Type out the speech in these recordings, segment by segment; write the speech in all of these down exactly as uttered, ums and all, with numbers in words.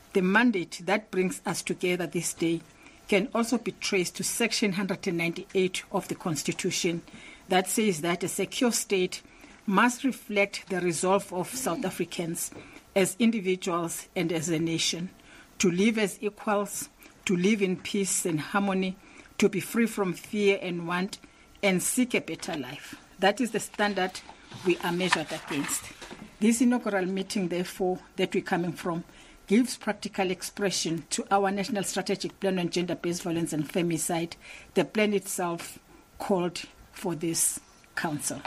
The mandate that brings us together this day can also be traced to Section one hundred ninety-eight of the Constitution that says that a secure state must reflect the resolve of South Africans as individuals and as a nation to live as equals, to live in peace and harmony, to be free from fear and want, and seek a better life. That is the standard we are measured against. This inaugural meeting, therefore, that we're coming from, gives practical expression to our National Strategic Plan on Gender-Based Violence and Femicide, the plan itself called for this council.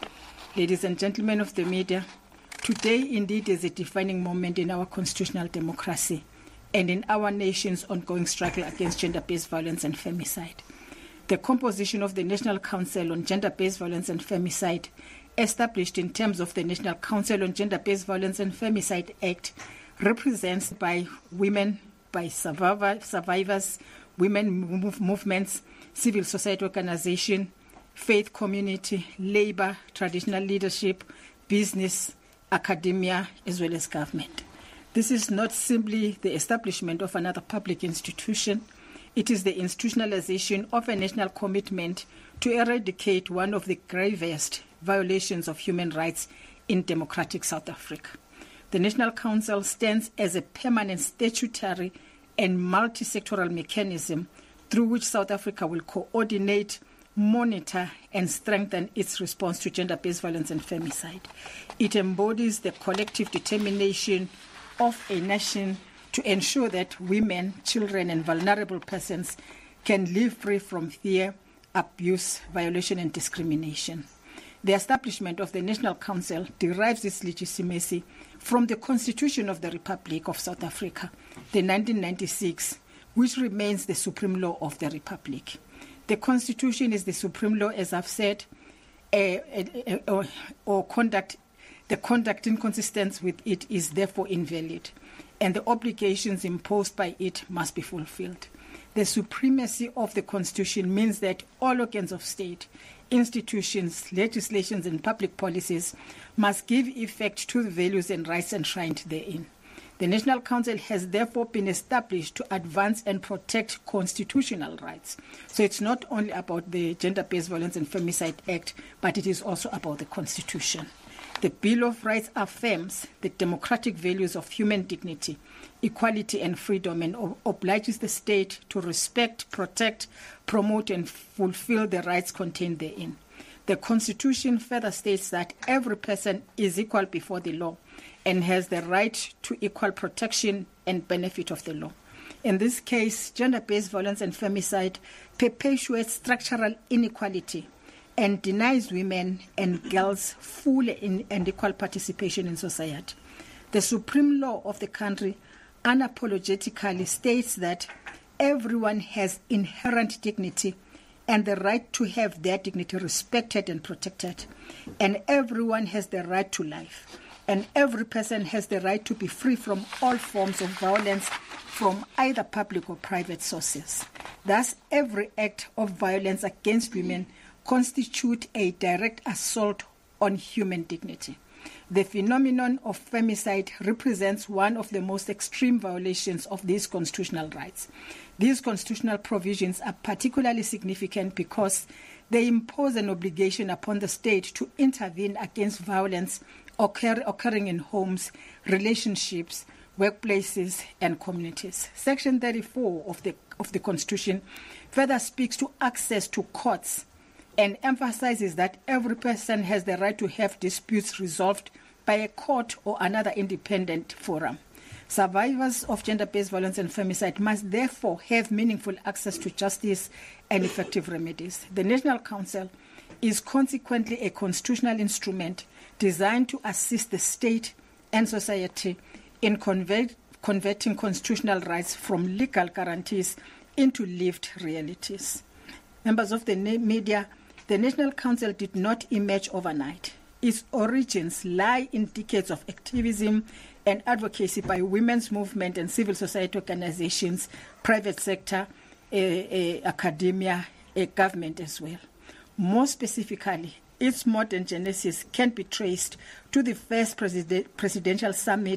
Ladies and gentlemen of the media, today indeed is a defining moment in our constitutional democracy and in our nation's ongoing struggle against gender-based violence and femicide. The composition of the National Council on Gender-Based Violence and Femicide, established in terms of the National Council on Gender-Based Violence and Femicide Act, represents by women, by survivor, survivors, women move, movements, civil society organization, faith community, labor, traditional leadership, business, academia, as well as government. This is not simply the establishment of another public institution. It is the institutionalization of a national commitment to eradicate one of the gravest violations of human rights in democratic South Africa. The National Council stands as a permanent statutory and multi-sectoral mechanism through which South Africa will coordinate, monitor, and strengthen its response to gender-based violence and femicide. It embodies the collective determination of a nation to ensure that women, children, and vulnerable persons can live free from fear, abuse, violation, and discrimination. The establishment of the National Council derives its legitimacy from the Constitution of the Republic of South Africa, the nineteen ninety-six, which remains the supreme law of the Republic. The Constitution is the supreme law, as I've said, uh, uh, uh, or conduct, the conduct inconsistent with it is therefore invalid, and the obligations imposed by it must be fulfilled. The supremacy of the Constitution means that all organs of state, institutions, legislations, and public policies must give effect to the values and rights enshrined therein. The National Council has therefore been established to advance and protect constitutional rights. So it's not only about the Gender-Based Violence and Femicide Act, but it is also about the Constitution. The Bill of Rights affirms the democratic values of human dignity, equality, and freedom, and ob- obliges the state to respect, protect, promote, and fulfill the rights contained therein. The Constitution further states that every person is equal before the law and has the right to equal protection and benefit of the law. In this case, gender-based violence and femicide perpetuates structural inequality and denies women and girls full and equal participation in society. The supreme law of the country unapologetically states that everyone has inherent dignity and the right to have their dignity respected and protected, and everyone has the right to life, and every person has the right to be free from all forms of violence from either public or private sources. Thus, every act of violence against women constitutes a direct assault on human dignity. The phenomenon of femicide represents one of the most extreme violations of these constitutional rights. These constitutional provisions are particularly significant because they impose an obligation upon the state to intervene against violence occur, occurring in homes, relationships, workplaces, and communities. Section thirty-four of the, of the Constitution further speaks to access to courts and emphasizes that every person has the right to have disputes resolved by a court or another independent forum. Survivors of gender-based violence and femicide must therefore have meaningful access to justice and effective remedies. The National Council is consequently a constitutional instrument designed to assist the state and society in convert, converting constitutional rights from legal guarantees into lived realities. Members of the media, the National Council did not emerge overnight. Its origins lie in decades of activism and advocacy by women's movement and civil society organizations, private sector, uh, uh, academia, uh, government as well. More specifically, its modern genesis can be traced to the first president, presidential summit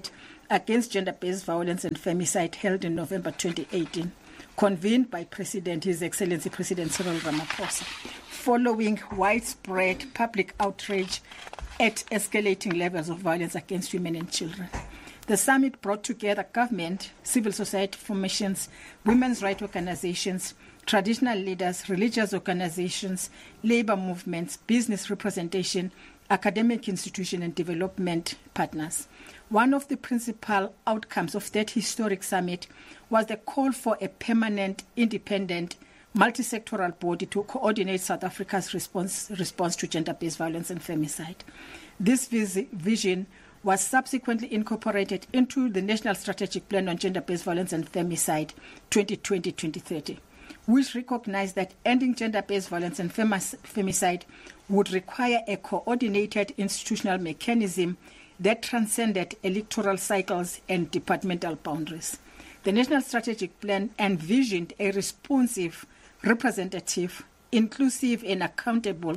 against gender-based violence and femicide held in November twenty eighteen, convened by President, His Excellency President Cyril Ramaphosa, following widespread public outrage at escalating levels of violence against women and children. The summit brought together government, civil society formations, women's rights organizations, traditional leaders, religious organizations, labor movements, business representation, academic institutions, and development partners. One of the principal outcomes of that historic summit was the call for a permanent, independent, multi-sectoral body to coordinate South Africa's response, response to gender-based violence and femicide. This vis- vision was subsequently incorporated into the National Strategic Plan on Gender-Based Violence and Femicide twenty twenty to twenty thirty, which recognized that ending gender-based violence and femicide would require a coordinated institutional mechanism that transcended electoral cycles and departmental boundaries. The National Strategic Plan envisioned a responsive, representative, inclusive, and accountable,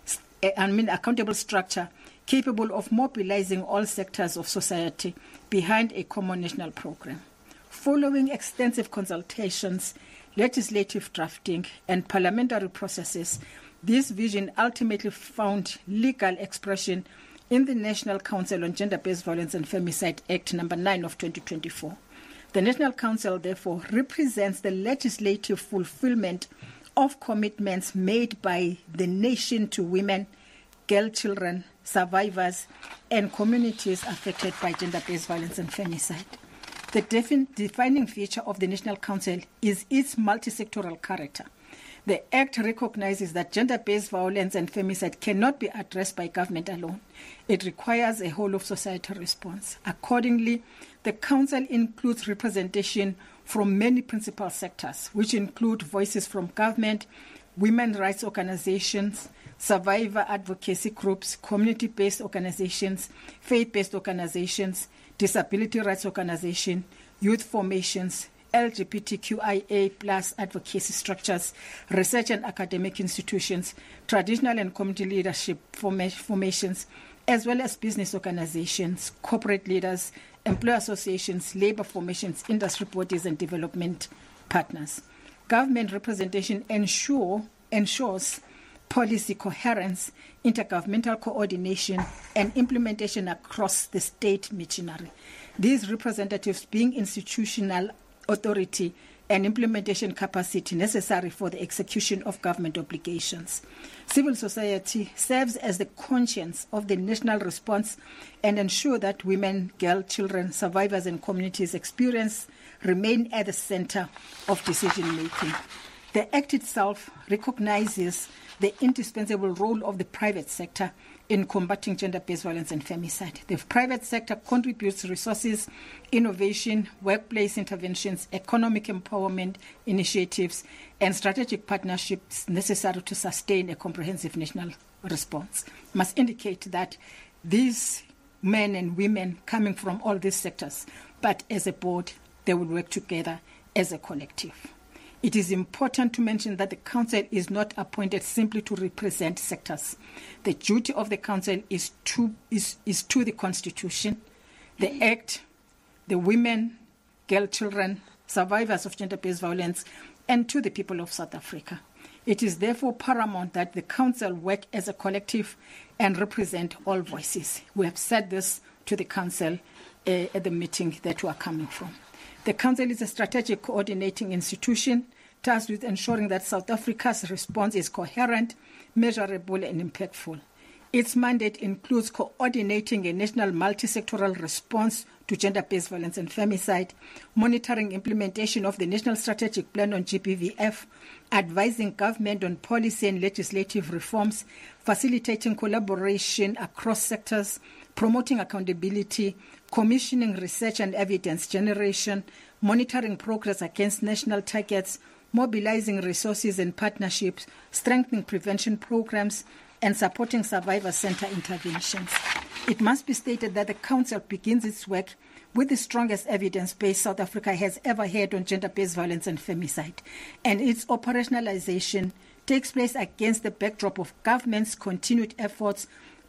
I mean, accountable structure capable of mobilizing all sectors of society behind a common national program. Following extensive consultations, legislative drafting, and parliamentary processes, this vision ultimately found legal expression in the National Council on Gender-Based Violence and Femicide Act number nine of twenty twenty-four. The National Council, therefore, represents the legislative fulfillment of commitments made by the nation to women, girl children, survivors, and communities affected by gender-based violence and femicide. The defin- defining feature of the National Council is its multi-sectoral character. The Act recognizes that gender-based violence and femicide cannot be addressed by government alone. It requires a whole-of-society response. Accordingly, the Council includes representation from many principal sectors, which include voices from government, women's rights organizations, survivor advocacy groups, community-based organizations, faith-based organizations, disability rights organizations, youth formations, L G B T Q I A plus advocacy structures, research and academic institutions, traditional and community leadership form- formations, as well as business organizations, corporate leaders, employer associations, labor formations, industry bodies, and development partners. Government representation ensure, ensures policy coherence, intergovernmental coordination, and implementation across the state machinery. These representatives being institutional authority and implementation capacity necessary for the execution of government obligations. Civil society serves as the conscience of the national response and ensure that women, girls, children, survivors, and communities' experience remain at the center of decision-making. The Act itself recognizes the indispensable role of the private sector in combating gender-based violence and femicide. The private sector contributes resources, innovation, workplace interventions, economic empowerment initiatives, and strategic partnerships necessary to sustain a comprehensive national response. I must indicate that these men and women coming from all these sectors, but as a board, they will work together as a collective. It is important to mention that the Council is not appointed simply to represent sectors. The duty of the Council is to, is, is to the Constitution, the Act, the women, girl children, survivors of gender-based violence, and to the people of South Africa. It is therefore paramount that the Council work as a collective and represent all voices. We have said this to the Council uh, at the meeting that we are coming from. The Council is a strategic coordinating institution tasked with ensuring that South Africa's response is coherent, measurable, and impactful. Its mandate includes coordinating a national multi-sectoral response to gender-based violence and femicide, monitoring implementation of the National Strategic Plan on G B V F, advising government on policy and legislative reforms, facilitating collaboration across sectors, promoting accountability, commissioning research and evidence generation, monitoring progress against national targets, mobilizing resources and partnerships, strengthening prevention programs, and supporting survivor center interventions. It must be stated that the Council begins its work with the strongest evidence base South Africa has ever had on gender-based violence and femicide, and its operationalization takes place against the backdrop of government's continued efforts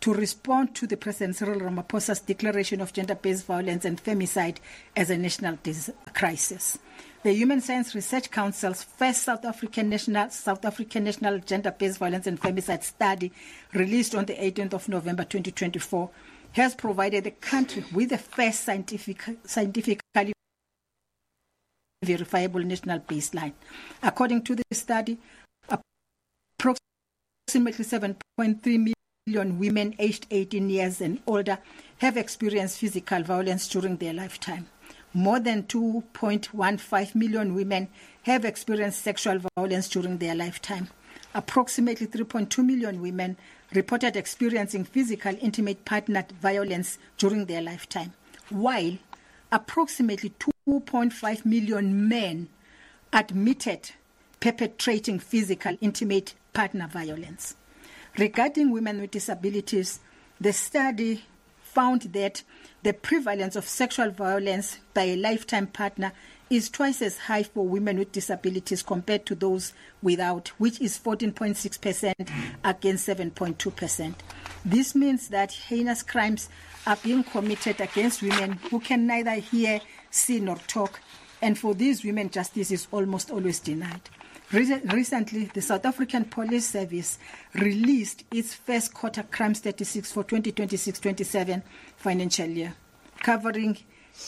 to respond to the President Cyril Ramaphosa's declaration of gender-based violence and femicide as a national dis- crisis. The Human Science Research Council's first South African National South African National Gender-Based Violence and Femicide Study, released on the eighteenth of November twenty twenty-four, has provided the country with the first scientific, scientifically verifiable national baseline. According to the study, approximately seven point three million women aged eighteen years and older have experienced physical violence during their lifetime. More than two point one five million women have experienced sexual violence during their lifetime. Approximately three point two million women reported experiencing physical intimate partner violence during their lifetime, while approximately two point five million men admitted perpetrating physical intimate partner violence. Regarding women with disabilities, the study found that the prevalence of sexual violence by a lifetime partner is twice as high for women with disabilities compared to those without, which is fourteen point six percent against seven point two percent. This means that heinous crimes are being committed against women who can neither hear, see, nor talk, and for these women, justice is almost always denied. Recently, the South African Police Service released its first quarter crime statistics for twenty twenty-six twenty-seven financial year, covering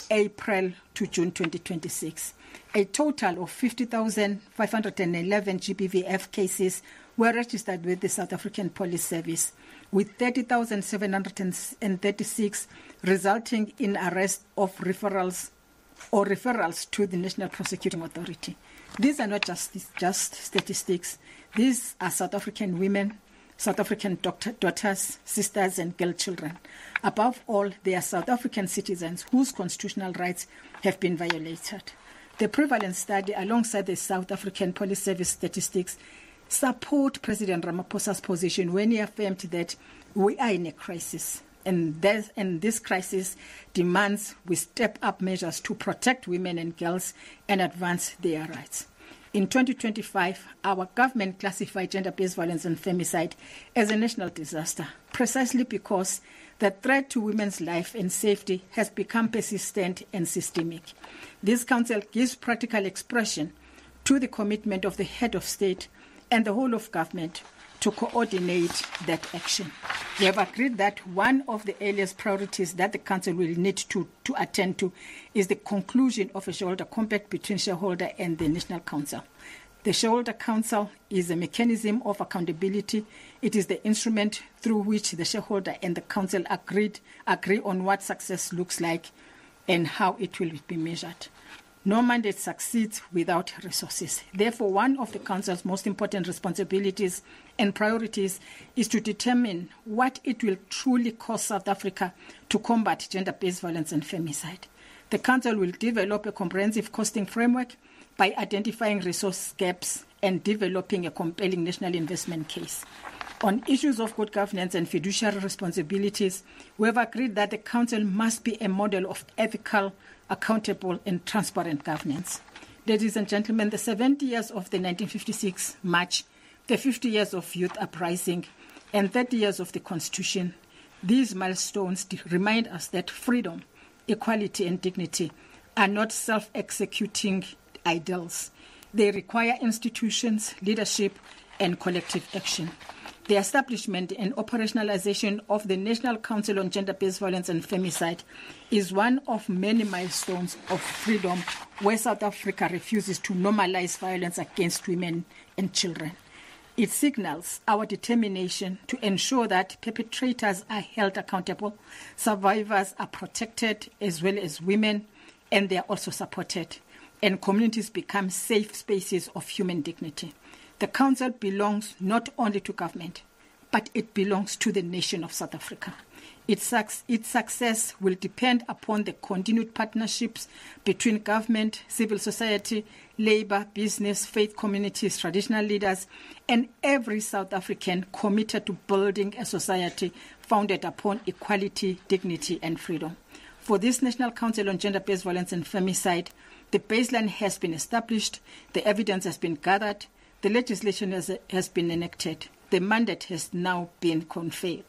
April to June twenty twenty-six. A total of fifty thousand five hundred eleven G B V F cases were registered with the South African Police Service, with thirty thousand seven hundred thirty-six resulting in arrest of referrals or referrals to the National Prosecuting Authority. These are not just, just statistics. These are South African women, South African doctor, daughters, sisters, and girl children. Above all, they are South African citizens whose constitutional rights have been violated. The prevalence study, alongside the South African Police Service statistics, support President Ramaphosa's position when he affirmed that we are in a crisis. And, and this crisis demands we step up measures to protect women and girls and advance their rights. In twenty twenty-five, our government classified gender-based violence and femicide as a national disaster, precisely because the threat to women's life and safety has become persistent and systemic. This council gives practical expression to the commitment of the head of state and the whole of government to coordinate that action. We have agreed that one of the earliest priorities that the Council will need to, to attend to is the conclusion of a shareholder compact between shareholder and the National Council. The Shareholder Council is a mechanism of accountability. It is the instrument through which the shareholder and the Council agreed, agree on what success looks like and how it will be measured. No mandate succeeds without resources. Therefore, one of the Council's most important responsibilities and priorities is to determine what it will truly cost South Africa to combat gender-based violence and femicide. The Council will develop a comprehensive costing framework by identifying resource gaps and developing a compelling national investment case. On issues of good governance and fiduciary responsibilities, we have agreed that the Council must be a model of ethical, accountable, and transparent governance. Ladies and gentlemen, the seventy years of the nineteen fifty-six March, the fifty years of Youth Uprising, and thirty years of the Constitution, these milestones remind us that freedom, equality, and dignity are not self-executing ideals. They require institutions, leadership, and collective action. The establishment and operationalization of the National Council on Gender-Based Violence and Femicide is one of many milestones of freedom where South Africa refuses to normalize violence against women and children. It signals our determination to ensure that perpetrators are held accountable, survivors are protected as well as women, and they are also supported, and communities become safe spaces of human dignity. The Council belongs not only to government, but it belongs to the nation of South Africa. Its, its success will depend upon the continued partnerships between government, civil society, labor, business, faith communities, traditional leaders, and every South African committed to building a society founded upon equality, dignity, and freedom. For this National Council on Gender-Based Violence and Femicide, the baseline has been established, the evidence has been gathered, the legislation has, has been enacted. The mandate has now been conferred.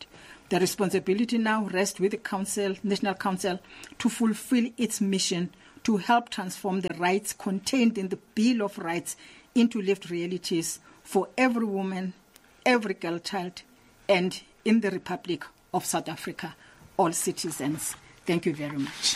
The responsibility now rests with the Council, National Council to fulfill its mission to help transform the rights contained in the Bill of Rights into lived realities for every woman, every girl child, and in the Republic of South Africa, all citizens. Thank you very much.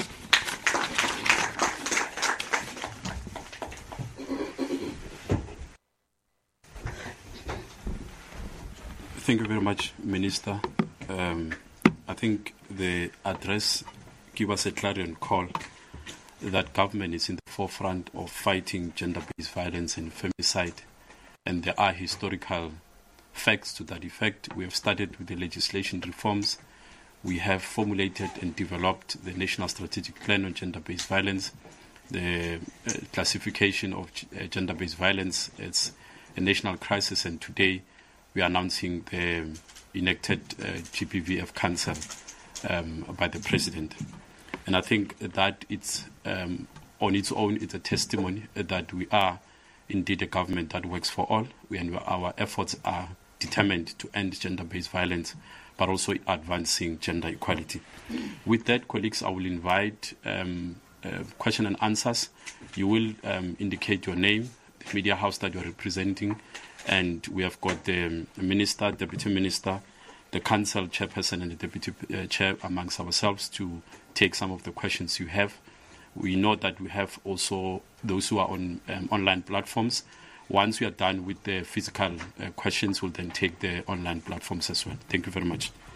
Thank you very much, Minister. Um, I think the address gives us a clarion call that government is in the forefront of fighting gender-based violence and femicide, and there are historical facts to that effect. We have started with the legislation reforms. We have formulated and developed the National Strategic Plan on Gender-Based Violence, the uh, classification of uh, gender-based violence as a national crisis, and today we are announcing the enacted uh, G B V F Council um, by the President. And I think that it's um, on its own, it's a testimony that we are indeed a government that works for all, and our efforts are determined to end gender-based violence, but also advancing gender equality. With that, colleagues, I will invite um, uh, question and answers. You will um, indicate your name, the media house that you are representing, and we have got the Minister, Deputy Minister, the Council Chairperson and the Deputy uh, Chair amongst ourselves to take some of the questions you have. We know that we have also those who are on um, online platforms. Once we are done with the physical uh, questions, we'll then take the online platforms as well. Thank you very much.